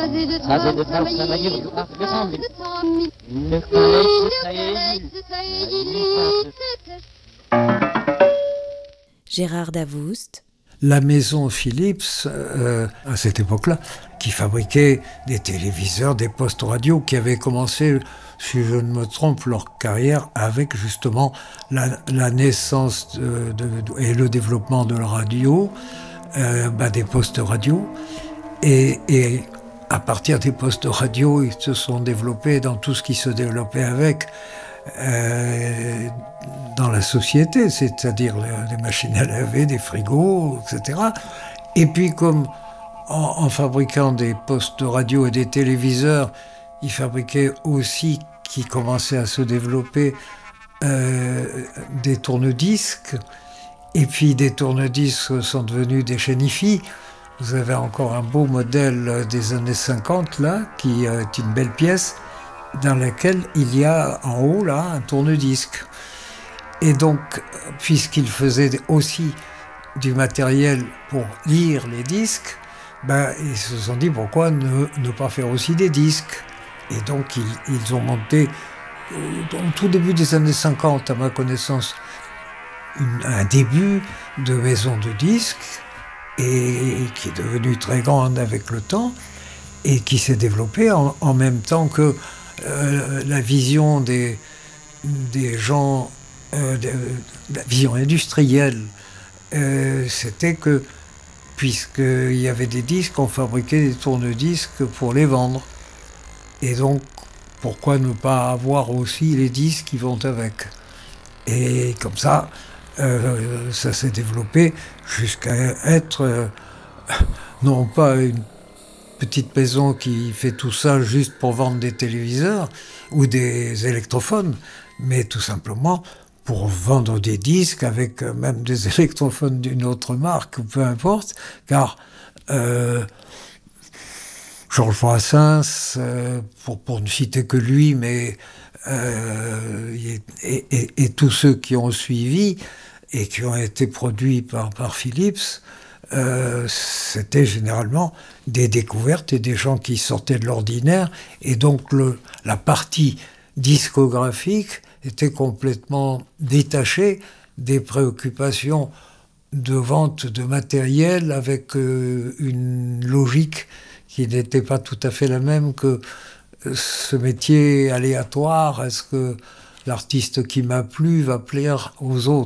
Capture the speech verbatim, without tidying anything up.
et de Travailler, travailler, travailler, de travailler, travailler, de travailler, Le de collège de travailler. Gérard Davoust. La maison Philips, euh, à cette époque-là, qui fabriquait des téléviseurs, des postes radio, qui avaient commencé, si je ne me trompe, leur carrière avec justement la, la naissance de, de, de, et le développement de la radio, euh, bah, des postes radio. Et, et à partir des postes radio, ils se sont développés dans tout ce qui se développait avec. Euh, dans la société, c'est-à-dire les machines à laver, des frigos, et cetera. Et puis comme en, en fabriquant des postes de radio et des téléviseurs, ils fabriquaient aussi, qui commençaient à se développer, euh, des tourne-disques. Et puis des tourne-disques sont devenus des chaînes hi-fi. Vous avez encore un beau modèle des années cinquante, là, qui est une belle pièce, dans laquelle il y a en haut, là, un tourne-disque. Et donc, puisqu'ils faisaient aussi du matériel pour lire les disques, ben, ils se sont dit pourquoi ne, ne pas faire aussi des disques. Et donc, ils, ils ont monté, au tout début des années cinquante, à ma connaissance, une, un début de maison de disques, et, et qui est devenue très grande avec le temps, et qui s'est développée en, en même temps que Euh, la vision des, des gens, euh, de, la vision industrielle, euh, c'était que, puisqu'il y avait des disques, on fabriquait des tourne-disques pour les vendre. Et donc, pourquoi ne pas avoir aussi les disques qui vont avec? Et comme ça, euh, ça s'est développé jusqu'à être, euh, non pas une petite maison qui fait tout ça juste pour vendre des téléviseurs ou des électrophones, mais tout simplement pour vendre des disques avec même des électrophones d'une autre marque, ou peu importe, car euh, Georges Brassens, euh, pour, pour ne citer que lui, mais euh, et, et, et tous ceux qui ont suivi et qui ont été produits par, par Philips, Euh, c'était généralement des découvertes et des gens qui sortaient de l'ordinaire, et donc le, la partie discographique était complètement détachée des préoccupations de vente de matériel, avec euh, une logique qui n'était pas tout à fait la même que ce métier aléatoire. Est-ce que l'artiste qui m'a plu va plaire aux autres ?